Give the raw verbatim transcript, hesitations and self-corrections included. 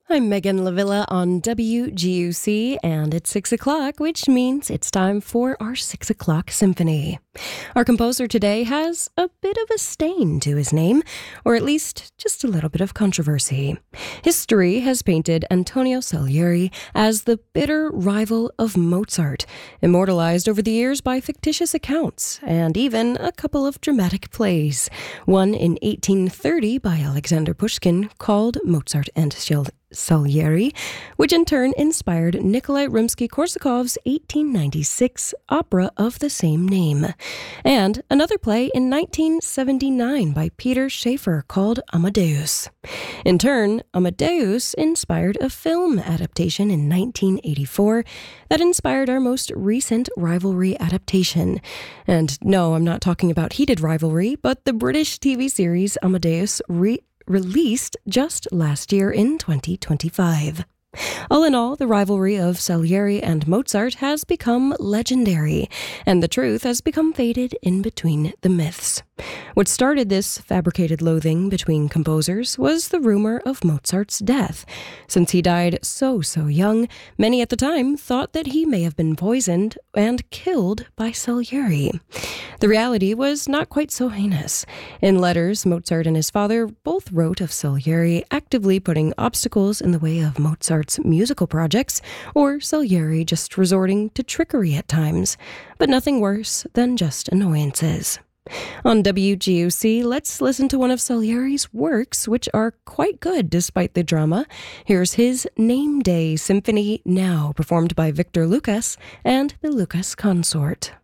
I'm Megan Lavilla on W G U C, and it's six o'clock, which means it's time for our six o'clock symphony. Our composer today has a bit of a stain to his name, or at least just a little bit of controversy. History has painted Antonio Salieri as the bitter rival of Mozart, immortalized over the years by fictitious accounts, and even a couple of dramatic plays. One in eighteen thirty by Alexander Pushkin called Mozart and Salieri, which in turn inspired Nikolai Rimsky-Korsakov's eighteen ninety-six opera of the same name, and another play in nineteen seventy-nine by Peter Shaffer called Amadeus. In turn, Amadeus inspired a film adaptation in nineteen eighty-four that inspired our most recent rivalry adaptation. And no, I'm not talking about heated rivalry, but the British T V series Amadeus re- released just last year in twenty twenty-five. All in all, the rivalry of Salieri and Mozart has become legendary, and the truth has become faded in between the myths. What started this fabricated loathing between composers was the rumor of Mozart's death. Since he died so, so young, many at the time thought that he may have been poisoned and killed by Salieri. The reality was not quite so heinous. In letters, Mozart and his father both wrote of Salieri actively putting obstacles in the way of Mozart's musical projects, or Salieri just resorting to trickery at times, but nothing worse than just annoyances. On W G U C, let's listen to one of Salieri's works, which are quite good despite the drama. Here's his Name Day Symphony Now, performed by Victor Lucas and the Lucas Consort.